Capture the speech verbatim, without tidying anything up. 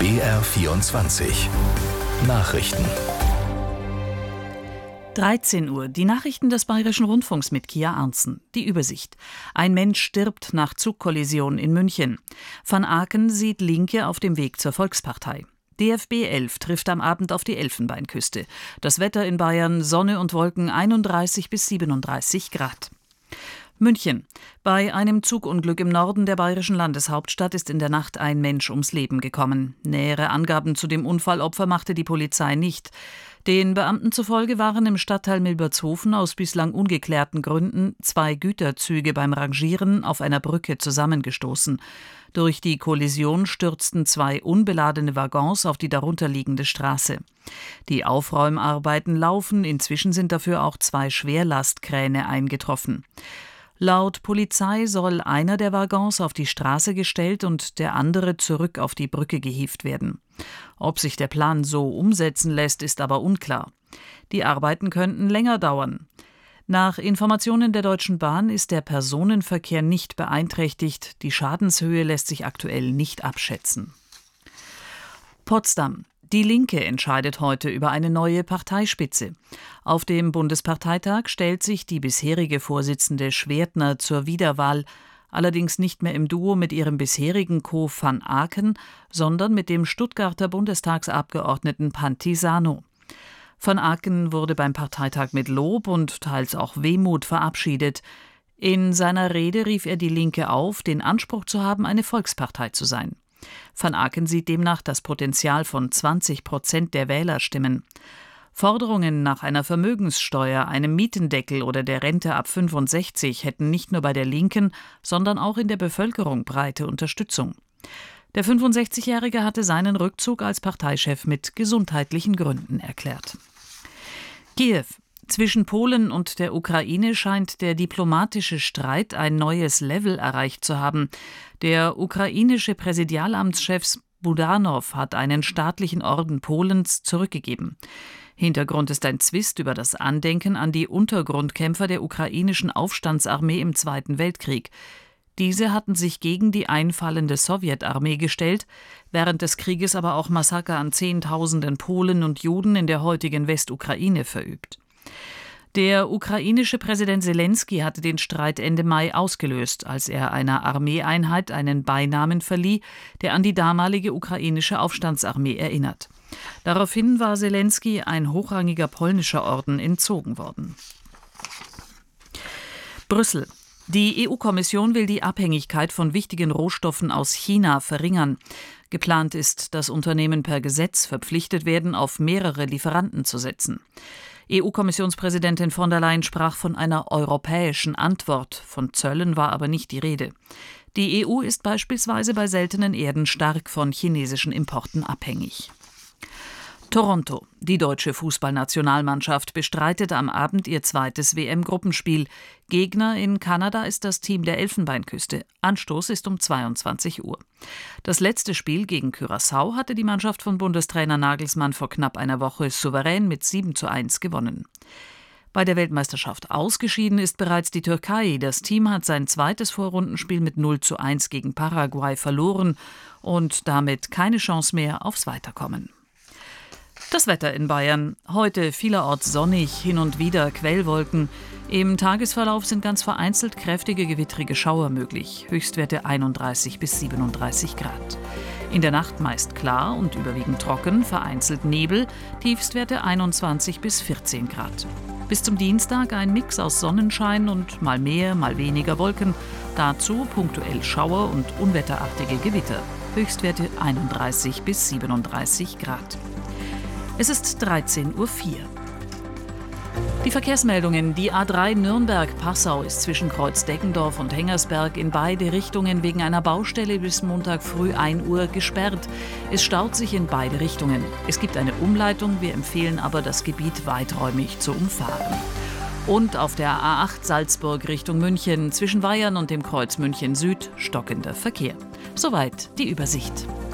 B R vierundzwanzig Nachrichten. dreizehn Uhr. Die Nachrichten des Bayerischen Rundfunks mit Kia Arntzen. Die Übersicht. Ein Mensch stirbt nach Zugkollision in München. Van Aken sieht Linke auf dem Weg zur Volkspartei. D F B elf trifft am Abend auf die Elfenbeinküste. Das Wetter in Bayern: Sonne und Wolken, einunddreißig bis siebenunddreißig Grad. München. Bei einem Zugunglück im Norden der bayerischen Landeshauptstadt ist in der Nacht ein Mensch ums Leben gekommen. Nähere Angaben zu dem Unfallopfer machte die Polizei nicht. Den Beamten zufolge waren im Stadtteil Milbertshofen aus bislang ungeklärten Gründen zwei Güterzüge beim Rangieren auf einer Brücke zusammengestoßen. Durch die Kollision stürzten zwei unbeladene Waggons auf die darunterliegende Straße. Die Aufräumarbeiten laufen, inzwischen sind dafür auch zwei Schwerlastkräne eingetroffen. Laut Polizei soll einer der Waggons auf die Straße gestellt und der andere zurück auf die Brücke gehievt werden. Ob sich der Plan so umsetzen lässt, ist aber unklar. Die Arbeiten könnten länger dauern. Nach Informationen der Deutschen Bahn ist der Personenverkehr nicht beeinträchtigt. Die Schadenshöhe lässt sich aktuell nicht abschätzen. Potsdam. Die Linke entscheidet heute über eine neue Parteispitze. Auf dem Bundesparteitag stellt sich die bisherige Vorsitzende Schwertner zur Wiederwahl, allerdings nicht mehr im Duo mit ihrem bisherigen Co. Van Aken, sondern mit dem Stuttgarter Bundestagsabgeordneten Pantisano. Van Aken wurde beim Parteitag mit Lob und teils auch Wehmut verabschiedet. In seiner Rede rief er die Linke auf, den Anspruch zu haben, eine Volkspartei zu sein. Van Aken sieht demnach das Potenzial von zwanzig Prozent der Wählerstimmen. Forderungen nach einer Vermögenssteuer, einem Mietendeckel oder der Rente ab fünfundsechzig hätten nicht nur bei der Linken, sondern auch in der Bevölkerung breite Unterstützung. Der fünfundsechzigjährige hatte seinen Rückzug als Parteichef mit gesundheitlichen Gründen erklärt. Kiew. Zwischen Polen und der Ukraine scheint der diplomatische Streit ein neues Level erreicht zu haben. Der ukrainische Präsidialamtschef Budanov hat einen staatlichen Orden Polens zurückgegeben. Hintergrund ist ein Zwist über das Andenken an die Untergrundkämpfer der ukrainischen Aufstandsarmee im Zweiten Weltkrieg. Diese hatten sich gegen die einfallende Sowjetarmee gestellt, während des Krieges aber auch Massaker an Zehntausenden Polen und Juden in der heutigen Westukraine verübt. Der ukrainische Präsident Selenskyj hatte den Streit Ende Mai ausgelöst, als er einer Armeeeinheit einen Beinamen verlieh, der an die damalige ukrainische Aufstandsarmee erinnert. Daraufhin war Selenskyj ein hochrangiger polnischer Orden entzogen worden. Brüssel. Die E U-Kommission will die Abhängigkeit von wichtigen Rohstoffen aus China verringern. Geplant ist, dass Unternehmen per Gesetz verpflichtet werden, auf mehrere Lieferanten zu setzen. E U-Kommissionspräsidentin von der Leyen sprach von einer europäischen Antwort. Von Zöllen war aber nicht die Rede. Die E U ist beispielsweise bei seltenen Erden stark von chinesischen Importen abhängig. Toronto. Die deutsche Fußballnationalmannschaft bestreitet am Abend ihr zweites W M-Gruppenspiel. Gegner in Kanada ist das Team der Elfenbeinküste. Anstoß ist um zweiundzwanzig Uhr. Das letzte Spiel gegen Curaçao hatte die Mannschaft von Bundestrainer Nagelsmann vor knapp einer Woche souverän mit sieben zu eins gewonnen. Bei der Weltmeisterschaft ausgeschieden ist bereits die Türkei. Das Team hat sein zweites Vorrundenspiel mit null zu eins gegen Paraguay verloren und damit keine Chance mehr aufs Weiterkommen. Das Wetter in Bayern. Heute vielerorts sonnig, hin und wieder Quellwolken. Im Tagesverlauf sind ganz vereinzelt kräftige gewittrige Schauer möglich. Höchstwerte einunddreißig bis siebenunddreißig Grad. In der Nacht meist klar und überwiegend trocken, vereinzelt Nebel, Tiefstwerte einundzwanzig bis vierzehn Grad. Bis zum Dienstag ein Mix aus Sonnenschein und mal mehr, mal weniger Wolken. Dazu punktuell Schauer und unwetterartige Gewitter. Höchstwerte einunddreißig bis siebenunddreißig Grad. Es ist dreizehn Uhr vier. Die Verkehrsmeldungen. Die A drei Nürnberg-Passau ist zwischen Kreuz-Deggendorf und Hengersberg in beide Richtungen wegen einer Baustelle bis Montag früh ein Uhr gesperrt. Es staut sich in beide Richtungen. Es gibt eine Umleitung, wir empfehlen aber, das Gebiet weiträumig zu umfahren. Und auf der A acht Salzburg Richtung München zwischen Weyern und dem Kreuz München Süd stockender Verkehr. Soweit die Übersicht.